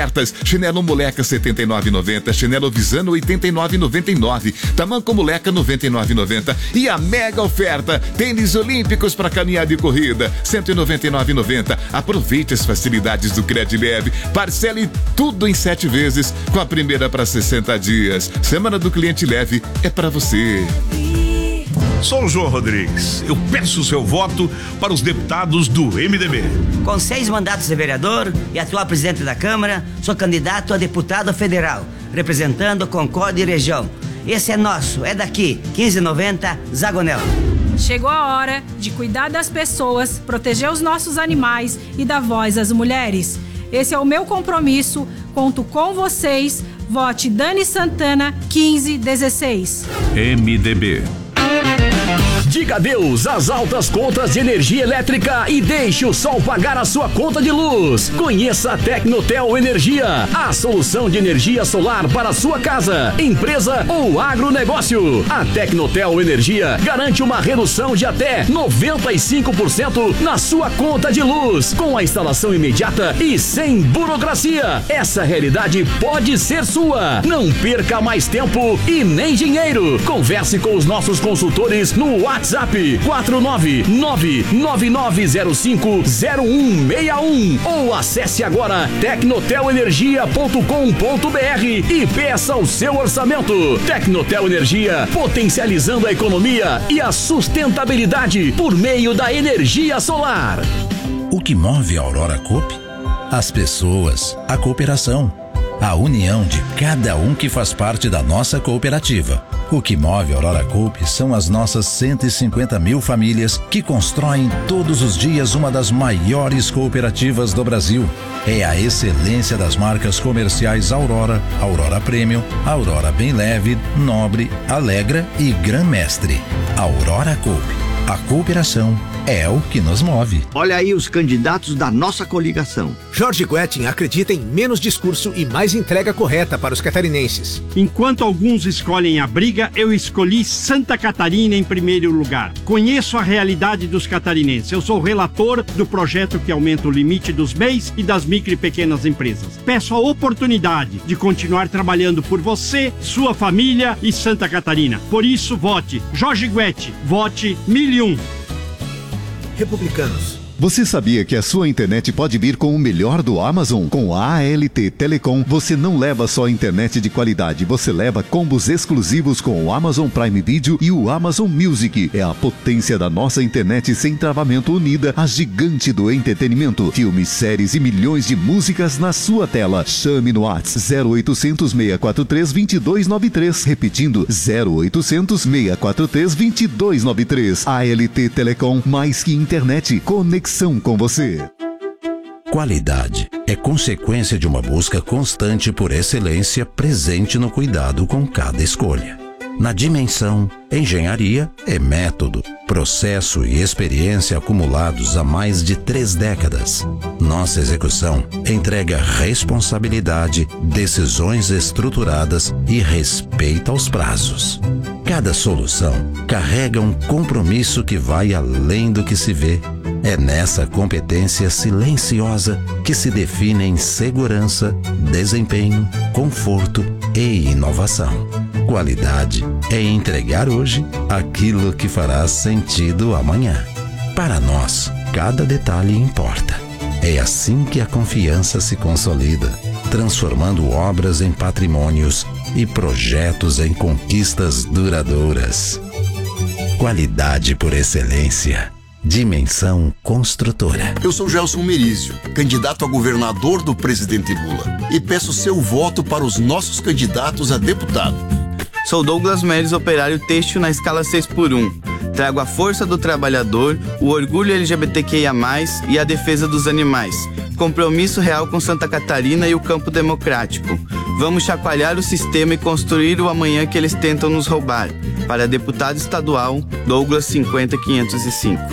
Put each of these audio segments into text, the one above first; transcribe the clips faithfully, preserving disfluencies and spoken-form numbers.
Chinelo Moleca setenta e nove reais e noventa centavos, Chinelo Visano oitenta e nove reais e noventa e nove centavos, Tamanco Moleca noventa e nove reais e noventa centavos e a mega oferta, tênis olímpicos para caminhada e corrida, cento e noventa e nove reais e noventa centavos. Aproveite as facilidades do Credileve, parcele tudo em sete vezes com a primeira para sessenta dias. Semana do Cliente Leve é para você. Sou o João Rodrigues. Eu peço o seu voto para os deputados do M D B. Com seis mandatos de vereador e atual presidente da Câmara, sou candidato a deputado federal, representando Concórdia e região. Esse é nosso, é daqui, quinze noventa, Zagonel. Chegou a hora de cuidar das pessoas, proteger os nossos animais e dar voz às mulheres. Esse é o meu compromisso, conto com vocês. Vote Dani Santana, quinze dezesseis. M D B. Diga adeus às altas contas de energia elétrica e deixe o sol pagar a sua conta de luz. Conheça a Tecnotel Energia, a solução de energia solar para a sua casa, empresa ou agronegócio. A Tecnotel Energia garante uma redução de até noventa e cinco por cento na sua conta de luz, com a instalação imediata e sem burocracia. Essa realidade pode ser sua. Não perca mais tempo e nem dinheiro. Converse com os nossos consultores no WhatsApp quatro nove nove nove nove zero cinco zero um seis um ou acesse agora tecnotel energia ponto com ponto br e peça o seu orçamento. Tecnotel Energia, potencializando a economia e a sustentabilidade por meio da energia solar. O que move a Aurora Coop? As pessoas, a cooperação, a união de cada um que faz parte da nossa cooperativa. O que move a Aurora Coop são as nossas cento e cinquenta mil famílias que constroem todos os dias uma das maiores cooperativas do Brasil. É a excelência das marcas comerciais Aurora, Aurora Premium, Aurora Bem Leve, Nobre, Alegra e Gran Mestre. Aurora Coop. A cooperação é o que nos move. Olha aí os candidatos da nossa coligação. Jorge Guettin acredita em menos discurso e mais entrega correta para os catarinenses. Enquanto alguns escolhem a briga, eu escolhi Santa Catarina em primeiro lugar. Conheço a realidade dos catarinenses. Eu sou relator do projeto que aumenta o limite dos M E Is e das micro e pequenas empresas. Peço a oportunidade de continuar trabalhando por você, sua família e Santa Catarina. Por isso, vote Jorge Guettin. Vote mil e um. Republicanos. Você sabia que a sua internet pode vir com o melhor do Amazon? Com a A L T Telecom, você não leva só internet de qualidade, você leva combos exclusivos com o Amazon Prime Video e o Amazon Music. É a potência da nossa internet sem travamento unida à gigante do entretenimento. Filmes, séries e milhões de músicas na sua tela. Chame no WhatsApp zero oitocentos, seis quatro três, dois dois nove três. Repetindo, zero oitocentos, seis quatro três, dois dois nove três. A L T Telecom, mais que internet, conexão com você. Qualidade é consequência de uma busca constante por excelência presente no cuidado com cada escolha. Na Dimensão, engenharia é método, processo e experiência acumulados há mais de três décadas. Nossa execução entrega responsabilidade, decisões estruturadas e respeito aos prazos. Cada solução carrega um compromisso que vai além do que se vê. É nessa competência silenciosa que se definem segurança, desempenho, conforto e inovação. Qualidade é entregar hoje aquilo que fará sentido amanhã. Para nós, cada detalhe importa. É assim que a confiança se consolida, transformando obras em patrimônios e projetos em conquistas duradouras. Qualidade por excelência. Dimensão Construtora. Eu sou Gelson Merizio, candidato a governador do presidente Lula, e peço seu voto para os nossos candidatos a deputado. Sou Douglas Meires, operário têxtil na escala seis por um. Trago a força do trabalhador, o orgulho L G B T Q I A mais, e a defesa dos animais. Compromisso real com Santa Catarina e o campo democrático. Vamos chacoalhar o sistema e construir o amanhã que eles tentam nos roubar. Para deputado estadual, Douglas cinquenta quinhentos e cinco.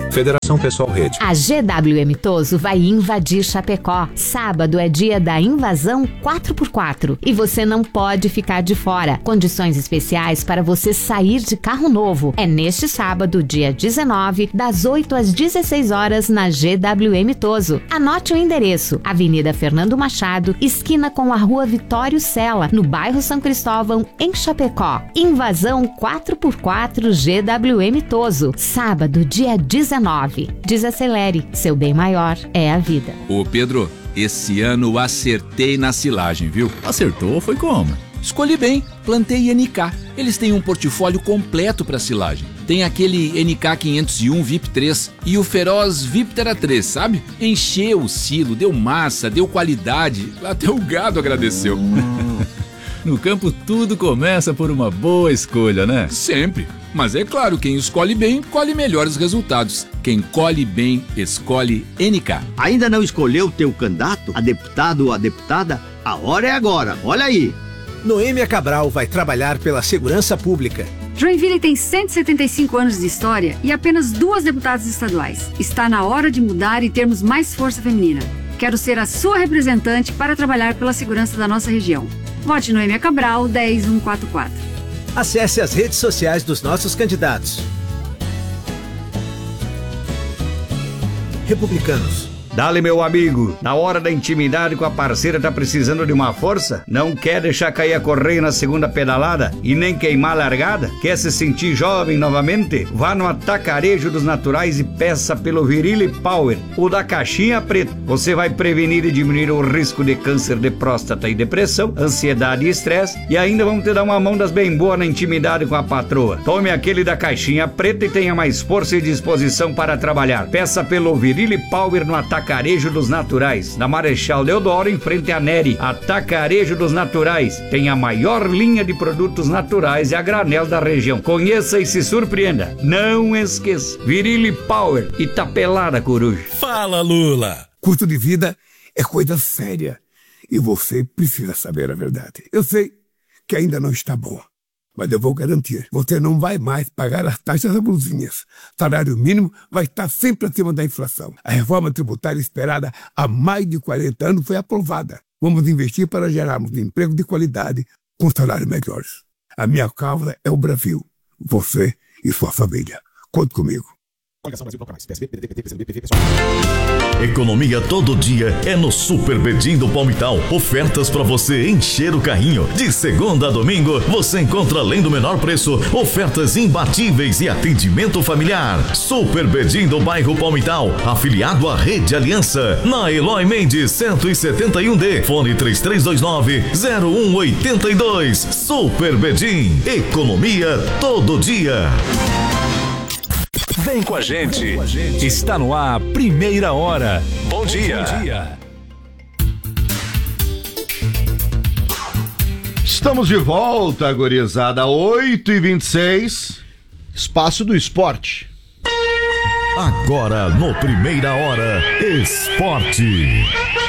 Federação Pessoal Rede. A G W M Toso vai invadir Chapecó. Sábado é dia da invasão quatro por quatro e você não pode ficar de fora. Condições especiais para você sair de carro novo. É neste sábado, dia dezenove, das oito às dezesseis horas na G W M Toso. Anote o endereço: Avenida Fernando Machado, esquina com a Rua Vitório Sela, no bairro São Cristóvão, em Chapecó. Invasão quatro por quatro G W M Toso. Sábado, dia dezenove. Desacelere, seu bem maior é a vida. Ô Pedro, esse ano acertei na silagem, viu? Acertou? Foi como? Escolhi bem, plantei N K. Eles têm um portfólio completo para silagem. Tem aquele N K quinhentos e um V I P três e o Feroz Viptera três, sabe? Encheu o silo, deu massa, deu qualidade, até o gado agradeceu. No campo tudo começa por uma boa escolha, né? Sempre. Mas é claro, quem escolhe bem, colhe melhores resultados. Quem colhe bem, escolhe N K. Ainda não escolheu o teu candidato, a deputado ou a deputada? A hora é agora, olha aí. Noêmia Cabral vai trabalhar pela segurança pública. Joinville tem cento e setenta e cinco anos de história e apenas duas deputadas estaduais. Está na hora de mudar e termos mais força feminina. Quero ser a sua representante para trabalhar pela segurança da nossa região. Vote Noêmia Cabral, dez mil cento e quarenta e quatro. Acesse as redes sociais dos nossos candidatos. Republicanos. Dale, meu amigo, na hora da intimidade com a parceira tá precisando de uma força? Não quer deixar cair a correia na segunda pedalada e nem queimar a largada? Quer se sentir jovem novamente? Vá no Atacarejo dos Naturais e peça pelo Virile Power, o da caixinha preta. Você vai prevenir e diminuir o risco de câncer de próstata e depressão, ansiedade e estresse, e ainda vamos te dar uma mão das bem boas na intimidade com a patroa. Tome aquele da caixinha preta e tenha mais força e disposição para trabalhar. Peça pelo Virile Power no Atacarejo Atacarejo dos Naturais, na Marechal Deodoro, em frente à Neri. Atacarejo dos Naturais tem a maior linha de produtos naturais e a granel da região. Conheça e se surpreenda. Não esqueça, Virile Power, Itapelada Coruja. Fala, Lula! Custo de vida é coisa séria e você precisa saber a verdade. Eu sei que ainda não está bom, mas eu vou garantir, você não vai mais pagar as taxas abusinhas. Salário mínimo vai estar sempre acima da inflação. A reforma tributária esperada há mais de quarenta anos foi aprovada. Vamos investir para gerarmos emprego de qualidade com salários melhores. A minha causa é o Brasil, você e sua família. Conte comigo. Economia todo dia é no Super Bedim do Palmital. Ofertas para você encher o carrinho. De segunda a domingo, você encontra, além do menor preço, ofertas imbatíveis e atendimento familiar. Super Bedim do bairro Palmital, afiliado à Rede Aliança, na Eloy Mendes cento e setenta e um D, fone três três dois nove, zero um oito dois. Super Bedim, economia todo dia. Vem com a gente. Está no ar, Primeira Hora. Bom dia. Bom dia. Estamos de volta, gurizada. oito e vinte e seis. Espaço do Esporte. Agora no Primeira Hora, Esporte.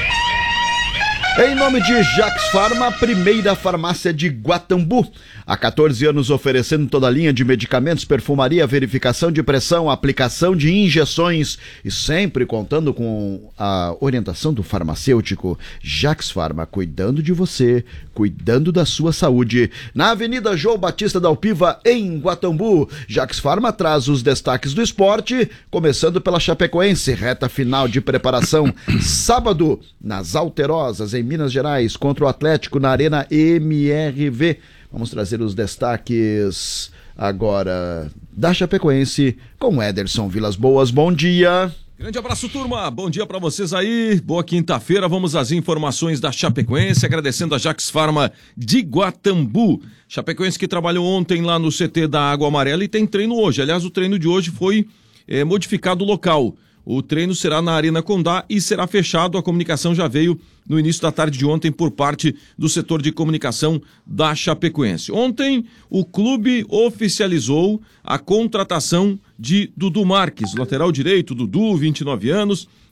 Em nome de Jax Pharma, a primeira farmácia de Guatambu. Há quatorze anos oferecendo toda a linha de medicamentos, perfumaria, verificação de pressão, aplicação de injeções e sempre contando com a orientação do farmacêutico. Jax Pharma, cuidando de você, cuidando da sua saúde. Na Avenida João Batista da Alpiva, em Guatambu, Jax Pharma traz os destaques do esporte, começando pela Chapecoense, reta final de preparação, sábado, nas Alterosas, em Minas Gerais, contra o Atlético na Arena M R V. Vamos trazer os destaques agora da Chapecoense com Ederson Vilas Boas. Bom dia. Grande abraço, turma. Bom dia para vocês aí. Boa quinta-feira. Vamos às informações da Chapecoense, agradecendo a Jax Pharma de Guatambu. Chapecoense que trabalhou ontem lá no C T da Água Amarela e tem treino hoje. Aliás, o treino de hoje foi é, modificado o local. O treino será na Arena Condá e será fechado. A comunicação já veio no início da tarde de ontem por parte do setor de comunicação da Chapecoense. Ontem, o clube oficializou a contratação de Dudu Marques, lateral direito, Dudu, vinte e nove anos.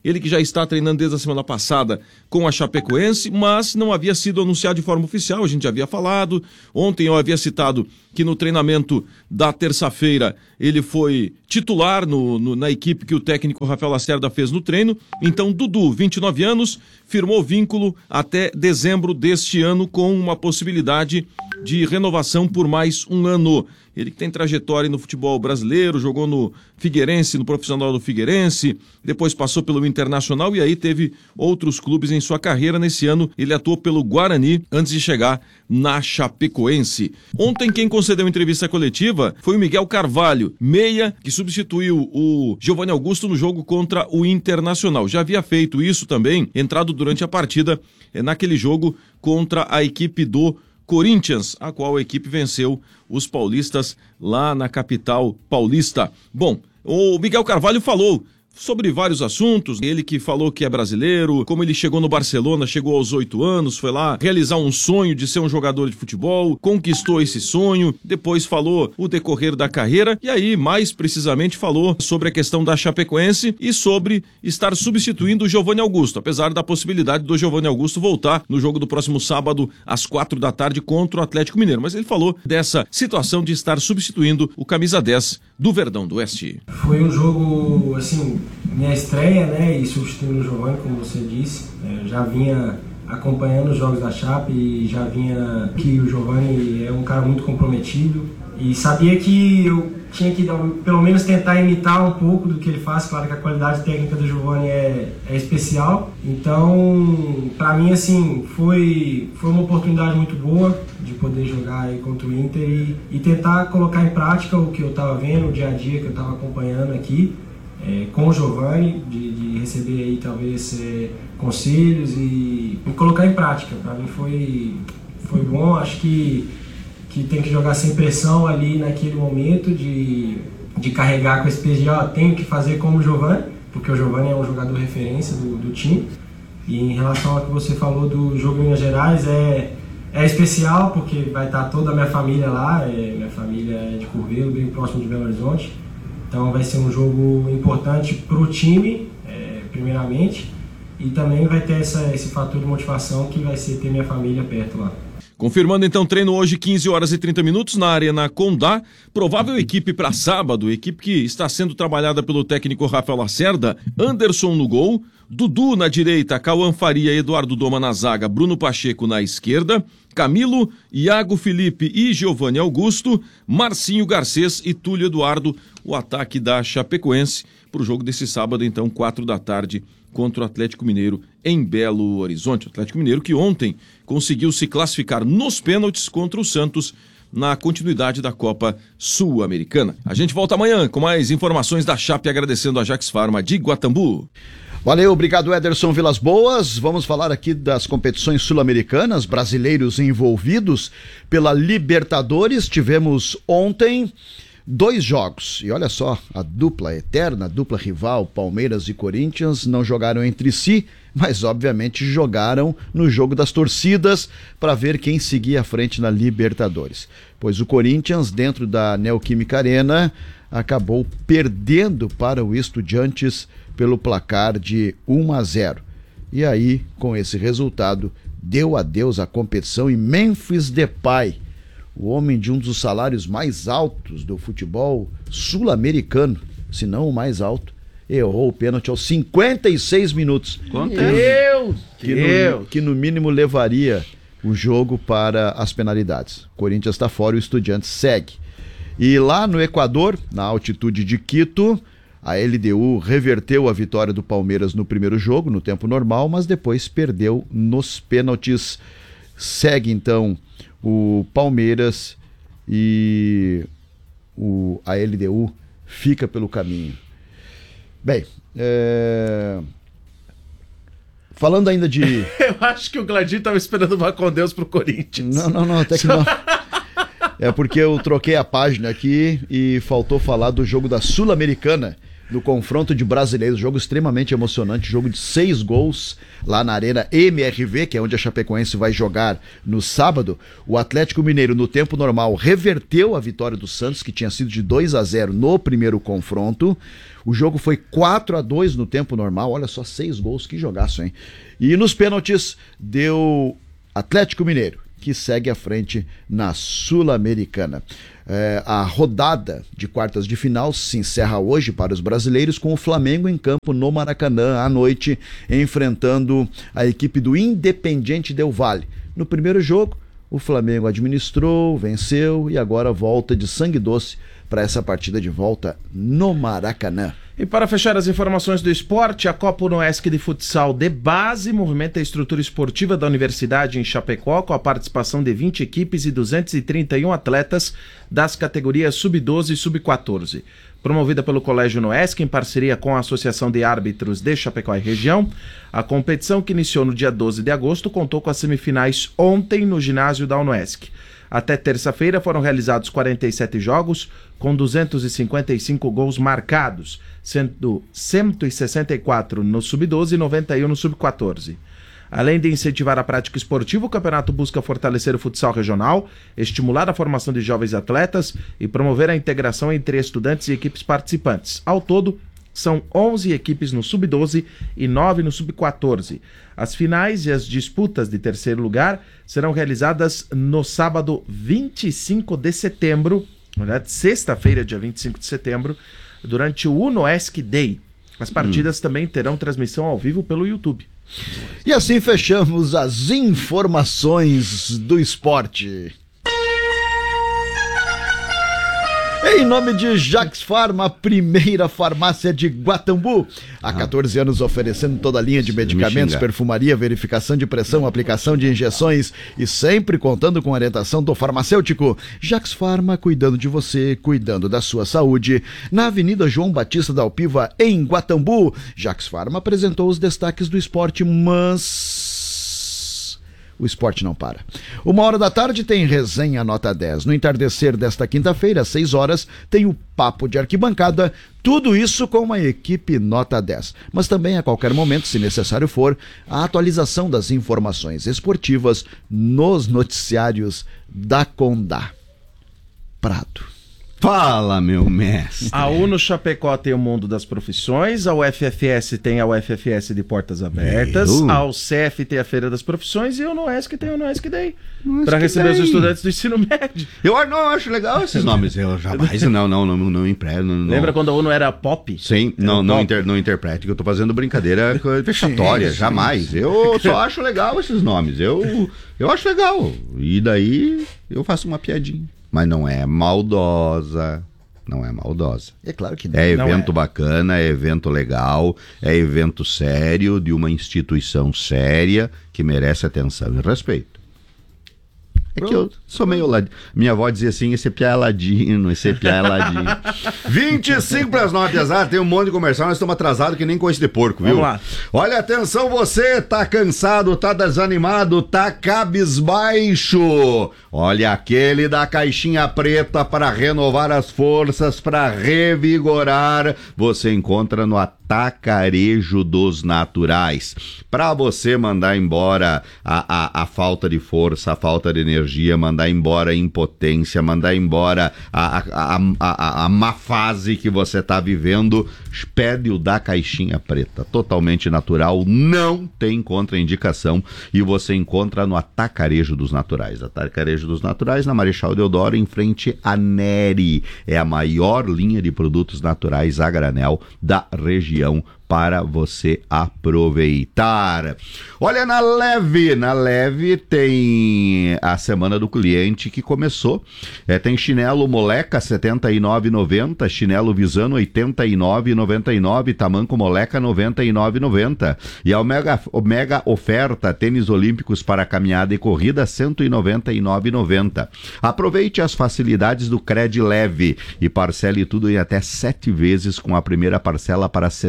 ele que já está treinando desde a semana passada com a Chapecoense, mas não havia sido anunciado de forma oficial, a gente já havia falado. Ontem eu havia citado que no treinamento da terça-feira ele foi titular no, no, na equipe que o técnico Rafael Lacerda fez no treino. Então Dudu, vinte e nove anos, firmou vínculo até dezembro deste ano com uma possibilidade de renovação por mais um ano. Ele que tem trajetória no futebol brasileiro, jogou no Figueirense, no profissional do Figueirense, depois passou pelo Internacional e aí teve outros clubes em sua carreira. Nesse ano ele atuou pelo Guarani antes de chegar na Chapecoense. Ontem quem concedeu entrevista coletiva foi o Miguel Carvalho, meia, que substituiu o Giovanni Augusto no jogo contra o Internacional. Já havia feito isso também, entrado durante a partida naquele jogo contra a equipe do Corinthians, a qual a equipe venceu os paulistas lá na capital paulista. Bom, o Miguel Carvalho falou sobre vários assuntos, ele que falou que é brasileiro, como ele chegou no Barcelona, chegou aos oito anos, foi lá realizar um sonho de ser um jogador de futebol, conquistou esse sonho, depois falou o decorrer da carreira e aí, mais precisamente, falou sobre a questão da Chapecoense e sobre estar substituindo o Giovanni Augusto, apesar da possibilidade do Giovanni Augusto voltar no jogo do próximo sábado às quatro da tarde contra o Atlético Mineiro, mas ele falou dessa situação de estar substituindo o camisa dez do Verdão do Oeste. Foi um jogo, assim, minha estreia, né, e substituindo o Giovanni, como você disse. Eu já vinha acompanhando os jogos da Chape e já vinha que o Giovanni é um cara muito comprometido e sabia que eu tinha que pelo menos tentar imitar um pouco do que ele faz. Claro que a qualidade técnica do Giovanni é, é especial, então para mim assim foi, foi uma oportunidade muito boa de poder jogar aí contra o Inter e, e tentar colocar em prática o que eu estava vendo, o dia a dia que eu estava acompanhando aqui é, com o Giovanni, de, de receber aí talvez é, conselhos e, e colocar em prática. Para mim foi, foi bom. Acho que que tem que jogar sem pressão ali naquele momento de, de carregar com esse peso de, ó, tenho que fazer como o Giovanni, porque o Giovanni é um jogador referência do, do time. E em relação ao que você falou do jogo em Minas Gerais, é, é especial porque vai estar toda a minha família lá, é, minha família é de Curvelo, bem próximo de Belo Horizonte. Então vai ser um jogo importante para o time, é, primeiramente, e também vai ter essa, esse fator de motivação que vai ser ter minha família perto lá. Confirmando então treino hoje, quinze horas e trinta minutos na Arena Condá. Provável equipe para sábado, equipe que está sendo trabalhada pelo técnico Rafael Lacerda. Anderson no gol, Dudu na direita, Cauã Faria, Eduardo Doma na zaga, Bruno Pacheco na esquerda, Camilo, Iago Felipe e Giovanni Augusto, Marcinho Garcês e Túlio Eduardo, o ataque da Chapecoense para o jogo desse sábado, então, quatro da tarde, contra o Atlético Mineiro em Belo Horizonte. O Atlético Mineiro que ontem conseguiu se classificar nos pênaltis contra o Santos na continuidade da Copa Sul-Americana. A gente volta amanhã com mais informações da Chape, agradecendo a Jax Pharma de Guatambu. Valeu, obrigado Ederson Vilas Boas. Vamos falar aqui das competições sul-americanas, brasileiros envolvidos pela Libertadores. Tivemos ontem dois jogos, e olha só, a dupla eterna, a dupla rival, Palmeiras e Corinthians, não jogaram entre si, mas obviamente jogaram no jogo das torcidas para ver quem seguia à frente na Libertadores. Pois o Corinthians, dentro da Neoquímica Arena, acabou perdendo para o Estudiantes pelo placar de um a zero. E aí, com esse resultado, deu adeus à competição e Memphis Depay, o homem de um dos salários mais altos do futebol sul-americano, se não o mais alto, errou o pênalti aos cinquenta e seis minutos. Quanto Deus! Que no, que no mínimo levaria o jogo para as penalidades. O Corinthians está fora, o Estudiantes segue. E lá no Equador, na altitude de Quito, a L D U reverteu a vitória do Palmeiras no primeiro jogo, no tempo normal, mas depois perdeu nos pênaltis. Segue então o Palmeiras e o, a L D U fica pelo caminho. Bem, é... falando ainda de... Eu acho que o Gladinho estava esperando uma com Deus pro Corinthians. Não, não, não, até que não. É porque eu troquei a página aqui e faltou falar do jogo da Sul-Americana. no confronto de brasileiros, jogo extremamente emocionante, jogo de seis gols lá na Arena M R V, que é onde a Chapecoense vai jogar no sábado. O Atlético Mineiro, no tempo normal, reverteu a vitória do Santos, que tinha sido de dois a zero no primeiro confronto. O jogo foi quatro a dois no tempo normal, olha só, seis gols, que jogaço, hein? E nos pênaltis deu Atlético Mineiro, que segue à frente na Sul-Americana. É, a rodada de quartas de final se encerra hoje para os brasileiros com o Flamengo em campo no Maracanã à noite, enfrentando a equipe do Independiente Del Valle. No primeiro jogo, o Flamengo administrou, venceu e agora volta de sangue doce para essa partida de volta no Maracanã. E para fechar as informações do esporte, a Copa Unoesc de Futsal de Base movimenta a estrutura esportiva da Universidade em Chapecó com a participação de vinte equipes e duzentos e trinta e um atletas das categorias sub doze e sub quatorze. Promovida pelo Colégio Unoesc em parceria com a Associação de Árbitros de Chapecó e Região, a competição, que iniciou no dia doze de agosto, contou com as semifinais ontem no ginásio da Unoesc. Até terça-feira foram realizados quarenta e sete jogos, com duzentos e cinquenta e cinco gols marcados, sendo cento e sessenta e quatro no sub doze e noventa e um no sub quatorze. Além de incentivar a prática esportiva, o campeonato busca fortalecer o futsal regional, estimular a formação de jovens atletas e promover a integração entre estudantes e equipes participantes. Ao todo, são onze equipes no sub doze e nove no sub quatorze. As finais e as disputas de terceiro lugar serão realizadas no sábado vinte e cinco de setembro, na verdade, sexta-feira, dia vinte e cinco de setembro, durante o Unoesc Day. As partidas hum. também terão transmissão ao vivo pelo YouTube. E assim fechamos as informações do esporte. Em nome de Jax Farma, a primeira farmácia de Guatambu. Há quatorze anos oferecendo toda a linha de medicamentos, perfumaria, verificação de pressão, aplicação de injeções e sempre contando com a orientação do farmacêutico. Jax Farma, cuidando de você, cuidando da sua saúde. Na Avenida João Batista da Alpiva, em Guatambu. Jax Farma apresentou os destaques do esporte, mas o esporte não para. Uma hora da tarde tem resenha nota dez. No entardecer desta quinta-feira, às seis horas, tem o Papo de Arquibancada. Tudo isso com uma equipe nota dez. Mas também, a qualquer momento, se necessário for, a atualização das informações esportivas nos noticiários da Condá. Prado. Fala, meu mestre. A Uno Chapecó tem o Mundo das Profissões, a U F F S tem a U F F S de Portas Abertas, meu. A U C F tem a Feira das Profissões e a Unoesc tem a Unoesc Day, para receber os estudantes do ensino médio. Eu não acho legal esses nomes, eu jamais, não, não, não, não emprego. Não. Lembra quando a Uno era pop? Sim, era não, não, inter, não interprete que eu tô fazendo brincadeira vexatória, jamais. Eu só acho legal esses nomes, eu, eu acho legal, e daí eu faço uma piadinha. Mas não é maldosa, não é maldosa. É claro que não. É evento não é. bacana, é evento legal, é evento sério, de uma instituição séria que merece atenção e respeito. É que eu sou meio ladino. Minha avó dizia assim, esse piá é ladino, esse piá é ladino. vinte e cinco para as nove, azar, tem um monte de comercial, nós estamos atrasados que nem coisa de porco, viu? Vamos lá. Olha, atenção, você tá cansado, tá desanimado, tá cabisbaixo. Olha, aquele da caixinha preta para renovar as forças, para revigorar, você encontra no Atacarejo dos Naturais. Para você mandar embora a, a, a falta de força, a falta de energia, mandar embora a impotência, mandar embora a, a, a, a, a má fase que você está vivendo, pede o da caixinha preta, totalmente natural, não tem contraindicação e você encontra no Atacarejo dos Naturais. Atacarejo dos Naturais, na Marechal Deodoro, em frente à Neri. É a maior linha de produtos naturais a granel da região para você aproveitar. Olha, na Leve, na Leve tem a semana do cliente que começou. É, tem chinelo Moleca setenta e nove reais e noventa centavos, chinelo Visano oitenta e nove reais e noventa e nove centavos, tamanco Moleca noventa e nove reais e noventa centavos. E a mega, mega oferta tênis olímpicos para caminhada e corrida cento e noventa e nove reais e noventa centavos. Aproveite as facilidades do Cred Leve e parcele tudo em até sete vezes com a primeira parcela para sessenta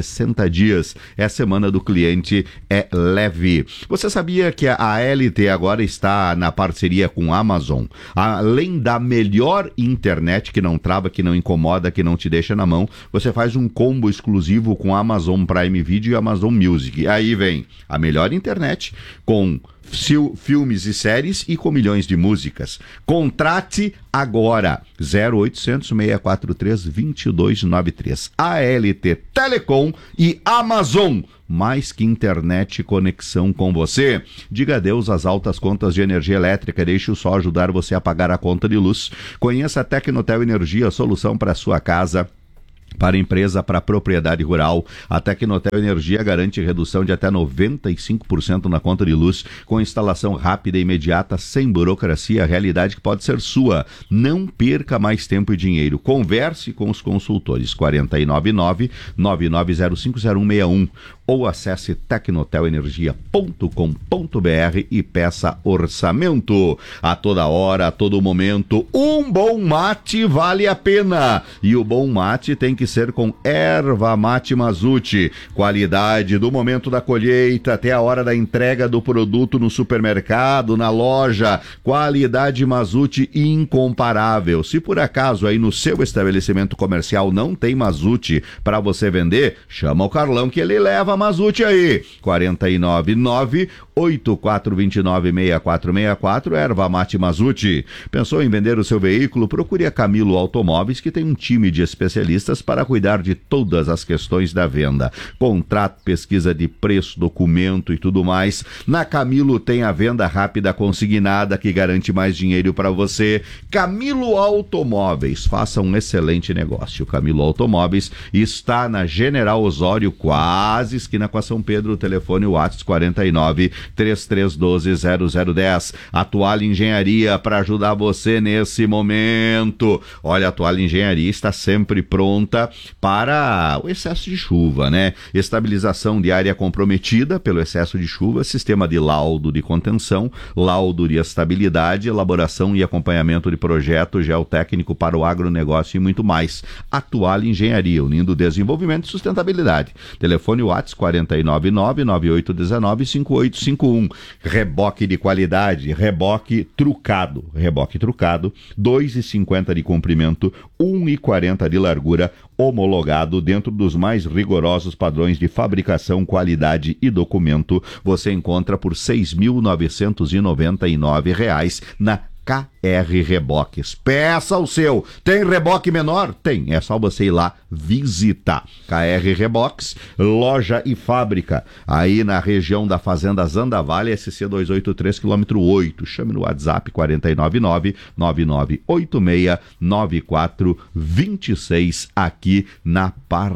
trinta dias. É a semana do cliente é leve. Você sabia que a A L T agora está na parceria com a Amazon? Além da melhor internet que não trava, que não incomoda, que não te deixa na mão, você faz um combo exclusivo com a Amazon Prime Video e Amazon Music. Aí vem a melhor internet com filmes e séries e com milhões de músicas. Contrate agora zero oitocentos, seis quatro três, dois dois nove três. A L T Telecom e Amazon. Mais que internet e conexão com você. Diga adeus às altas contas de energia elétrica. Deixe o sol ajudar você a pagar a conta de luz. Conheça a Tecnotel Energia, a solução para sua casa, para empresa, para propriedade rural. A Tecnotel Energia garante redução de até noventa e cinco por cento na conta de luz, com instalação rápida e imediata, sem burocracia, a realidade que pode ser sua. Não perca mais tempo e dinheiro. Converse com os consultores. quatro nove nove, nove nove zero cinco zero um seis um ou acesse tecnotel energia ponto com ponto b r e peça orçamento. A toda hora, a todo momento, um bom mate vale a pena. E o bom mate tem que ser com erva mate Mazute. Qualidade do momento da colheita até a hora da entrega do produto no supermercado, na loja. Qualidade Mazute incomparável. Se por acaso aí no seu estabelecimento comercial não tem Mazute para você vender, chama o Carlão que ele leva Mazute aí. quatro nove nove, oito quatro dois nove, seis quatro seis quatro, erva mate Mazute. Pensou em vender o seu veículo? Procure a Camilo Automóveis, que tem um time de especialistas para cuidar de todas as questões da venda. Contrato, pesquisa de preço, documento e tudo mais. Na Camilo tem a venda rápida consignada, que garante mais dinheiro para você. Camilo Automóveis, faça um excelente negócio. Camilo Automóveis está na General Osório, quase esquina com a São Pedro. O telefone WhatsApp quarenta e nove, trinta e três doze, zero zero dez. A Toalha Engenharia para ajudar você nesse momento. Olha, a Toalha Engenharia está sempre pronta para o excesso de chuva, né? Estabilização de área comprometida pelo excesso de chuva, sistema de laudo de contenção, laudo de estabilidade, elaboração e acompanhamento de projeto geotécnico para o agronegócio e muito mais. A Toalha Engenharia, unindo desenvolvimento e sustentabilidade. Telefone WhatsApp quatro nove nove, nove oito um nove, cinco oito cinco um. Reboque de qualidade, reboque trucado. Reboque trucado, dois e cinquenta de comprimento, um e quarenta de largura, homologado dentro dos mais rigorosos padrões de fabricação, qualidade e documento. Você encontra por seis mil novecentos e noventa e nove reais na K R Reboques. Peça o seu. Tem reboque menor? Tem. É só você ir lá visitar. K R Reboques, loja e fábrica. Aí na região da Fazenda Zandavalha, S C duzentos e oitenta e três, quilômetro oito. Chame no WhatsApp quatro nove nove, nove nove oito seis, nove quatro dois seis, aqui na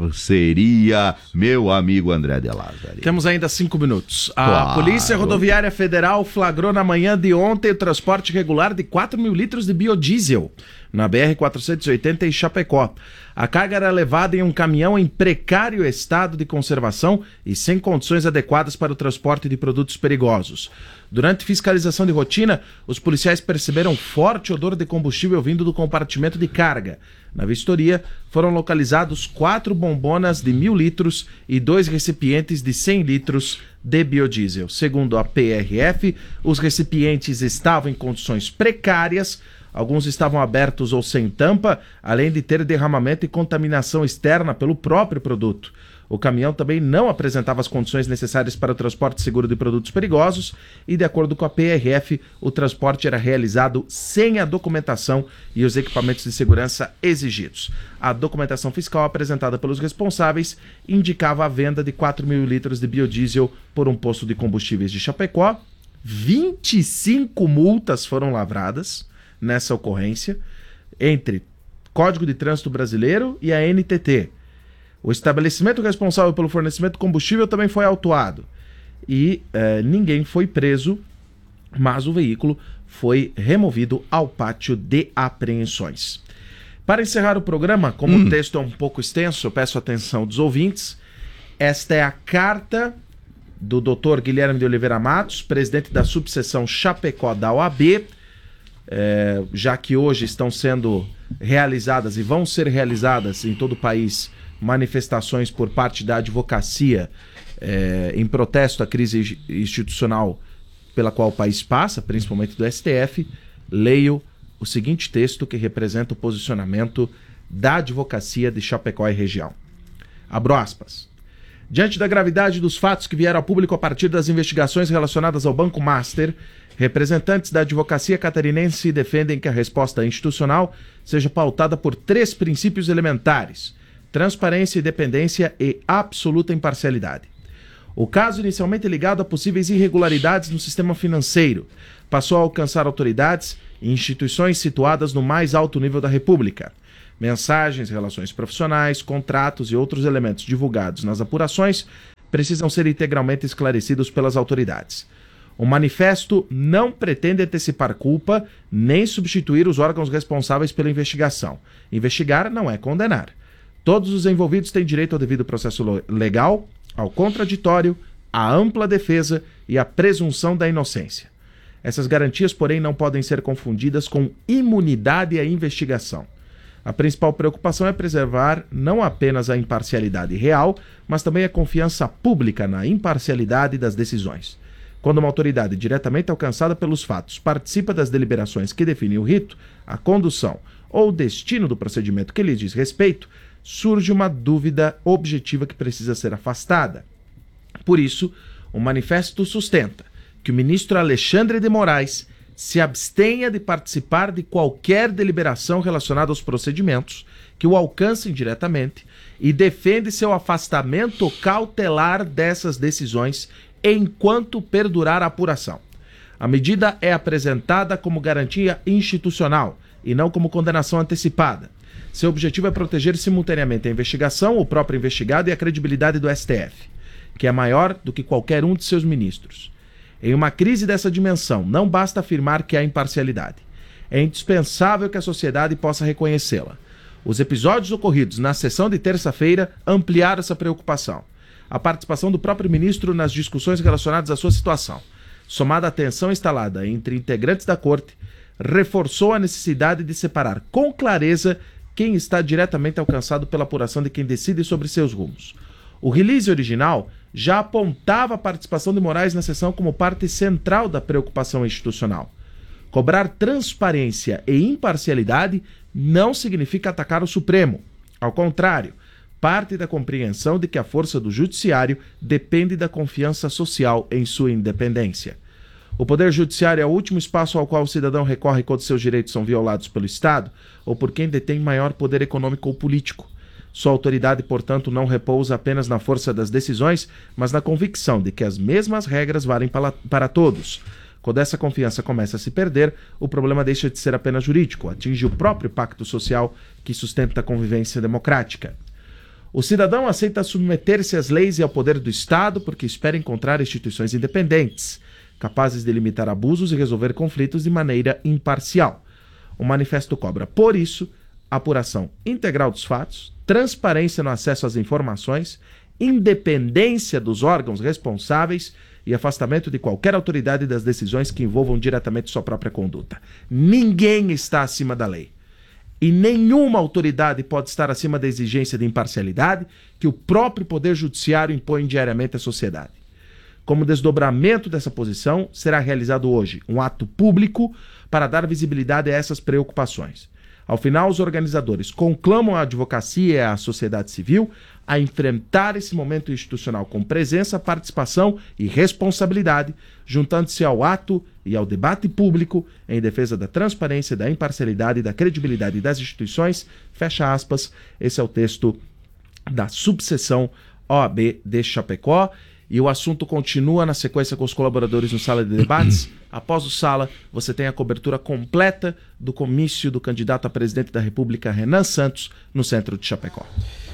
parceria. Meu amigo André de Lázari. Temos ainda cinco minutos. A Claro. Polícia Rodoviária Federal flagrou na manhã de ontem o transporte regular de quatro mil litros de biodiesel na B R quatrocentos e oitenta em Chapecó. A carga era levada em um caminhão em precário estado de conservação e sem condições adequadas para o transporte de produtos perigosos. Durante fiscalização de rotina, os policiais perceberam forte odor de combustível vindo do compartimento de carga. Na vistoria, foram localizados quatro bombonas de mil litros e dois recipientes de cem litros de biodiesel. Segundo a P R F, os recipientes estavam em condições precárias, alguns estavam abertos ou sem tampa, além de ter derramamento e contaminação externa pelo próprio produto. O caminhão também não apresentava as condições necessárias para o transporte seguro de produtos perigosos e, de acordo com a P R F, o transporte era realizado sem a documentação e os equipamentos de segurança exigidos. A documentação fiscal apresentada pelos responsáveis indicava a venda de quatro mil litros de biodiesel por um posto de combustíveis de Chapecó. vinte e cinco multas foram lavradas nessa ocorrência entre Código de Trânsito Brasileiro e a N T T. O estabelecimento responsável pelo fornecimento de combustível também foi autuado e eh, ninguém foi preso, mas o veículo foi removido ao pátio de apreensões. Para encerrar o programa, como hum. o texto é um pouco extenso, eu peço a atenção dos ouvintes. Esta é a carta do doutor Guilherme de Oliveira Matos, presidente da subseção Chapecó da O A B, eh, já que hoje estão sendo realizadas e vão ser realizadas em todo o país manifestações por parte da advocacia eh, em protesto à crise institucional pela qual o país passa, principalmente do S T F, leio o seguinte texto que representa o posicionamento da advocacia de Chapecó e região. Abro aspas. Diante da gravidade dos fatos que vieram ao público a partir das investigações relacionadas ao Banco Master, representantes da advocacia catarinense defendem que a resposta institucional seja pautada por três princípios elementares: transparência, independência e absoluta imparcialidade. O caso, inicialmente ligado a possíveis irregularidades no sistema financeiro, passou a alcançar autoridades e instituições situadas no mais alto nível da República. Mensagens, relações profissionais, contratos e outros elementos divulgados nas apurações precisam ser integralmente esclarecidos pelas autoridades. O manifesto não pretende antecipar culpa nem substituir os órgãos responsáveis pela investigação. Investigar não é condenar. Todos os envolvidos têm direito ao devido processo legal, ao contraditório, à ampla defesa e à presunção da inocência. Essas garantias, porém, não podem ser confundidas com imunidade à investigação. A principal preocupação é preservar não apenas a imparcialidade real, mas também a confiança pública na imparcialidade das decisões. Quando uma autoridade diretamente alcançada pelos fatos participa das deliberações que definem o rito, a condução ou o destino do procedimento que lhes diz respeito, surge uma dúvida objetiva que precisa ser afastada. Por isso, o manifesto sustenta que o ministro Alexandre de Moraes se abstenha de participar de qualquer deliberação relacionada aos procedimentos que o alcancem diretamente e defende seu afastamento cautelar dessas decisões enquanto perdurar a apuração. A medida é apresentada como garantia institucional e não como condenação antecipada. Seu objetivo é proteger simultaneamente a investigação, o próprio investigado e a credibilidade do S T F, que é maior do que qualquer um de seus ministros. Em uma crise dessa dimensão, não basta afirmar que há imparcialidade. É indispensável que a sociedade possa reconhecê-la. Os episódios ocorridos na sessão de terça-feira ampliaram essa preocupação. A participação do próprio ministro nas discussões relacionadas à sua situação, somada à tensão instalada entre integrantes da corte, reforçou a necessidade de separar com clareza quem está diretamente alcançado pela apuração de quem decide sobre seus rumos. O release original já apontava a participação de Moraes na sessão como parte central da preocupação institucional. Cobrar transparência e imparcialidade não significa atacar o Supremo. Ao contrário, parte da compreensão de que a força do judiciário depende da confiança social em sua independência. O Poder Judiciário é o último espaço ao qual o cidadão recorre quando seus direitos são violados pelo Estado ou por quem detém maior poder econômico ou político. Sua autoridade, portanto, não repousa apenas na força das decisões, mas na convicção de que as mesmas regras valem para, para todos. Quando essa confiança começa a se perder, o problema deixa de ser apenas jurídico, atinge o próprio pacto social que sustenta a convivência democrática. O cidadão aceita submeter-se às leis e ao poder do Estado porque espera encontrar instituições independentes, capazes de limitar abusos e resolver conflitos de maneira imparcial. O manifesto cobra, por isso, apuração integral dos fatos, transparência no acesso às informações, independência dos órgãos responsáveis e afastamento de qualquer autoridade das decisões que envolvam diretamente sua própria conduta. Ninguém está acima da lei. E nenhuma autoridade pode estar acima da exigência de imparcialidade que o próprio Poder Judiciário impõe diariamente à sociedade. Como desdobramento dessa posição, será realizado hoje um ato público para dar visibilidade a essas preocupações. Ao final, os organizadores conclamam a advocacia e a sociedade civil a enfrentar esse momento institucional com presença, participação e responsabilidade, juntando-se ao ato e ao debate público em defesa da transparência, da imparcialidade e da credibilidade das instituições. Fecha aspas. Esse é o texto da subseção O A B de Chapecó. E o assunto continua na sequência com os colaboradores no Sala de Debates. Após o Sala, você tem a cobertura completa do comício do candidato a presidente da República, Renan Santos, no centro de Chapecó.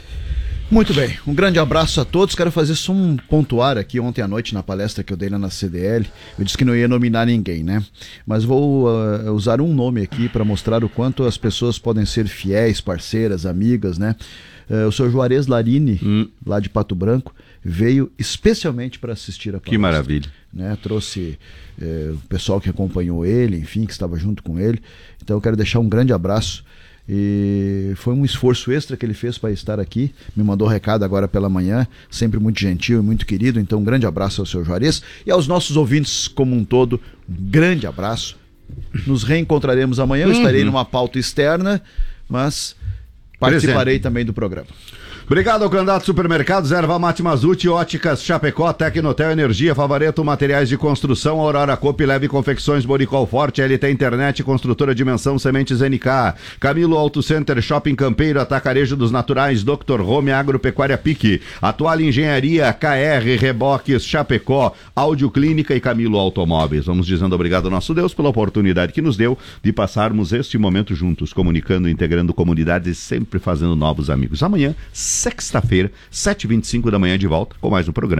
Muito bem, um grande abraço a todos. Quero fazer só um pontuar aqui. Ontem à noite, na palestra que eu dei lá na C D L, eu disse que não ia nominar ninguém, né? Mas vou uh, usar um nome aqui para mostrar o quanto as pessoas podem ser fiéis, parceiras, amigas, né? Uh, o senhor Juarez Larini, hum. lá de Pato Branco, veio especialmente para assistir a palestra. Que maravilha. Né? Trouxe uh, o pessoal que acompanhou ele, enfim, que estava junto com ele. Então eu quero deixar um grande abraço E foi um esforço extra que ele fez para estar aqui. Me mandou um recado agora pela manhã, sempre muito gentil e muito querido. Então, um grande abraço ao seu Juarez e aos nossos ouvintes como um todo. Um grande abraço. Nos reencontraremos amanhã. Eu estarei numa pauta externa, mas participarei Presente. também do programa. Obrigado ao candidato Supermercados, Erva Mate Mazuti, Óticas Chapecó, Tecnotel Energia, Favareto Materiais de Construção, Aurora Coop, Leve Confecções, Boricol Forte, L T Internet, Construtora Dimensão, Sementes N K, Camilo Auto Center, Shopping Campeiro, Atacarejo dos Naturais, doutor Home, Agropecuária Pique, Atual Engenharia, K R, Reboques, Chapecó, Áudio Clínica e Camilo Automóveis. Vamos dizendo obrigado ao nosso Deus pela oportunidade que nos deu de passarmos este momento juntos, comunicando, integrando comunidades e sempre fazendo novos amigos. Amanhã, sexta-feira, sete e vinte e cinco da manhã, de volta com mais um programa.